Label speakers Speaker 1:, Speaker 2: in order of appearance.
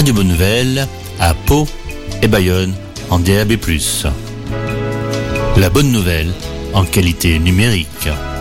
Speaker 1: Radio Bonne Nouvelle à Pau et Bayonne en DAB+. La bonne nouvelle en qualité numérique.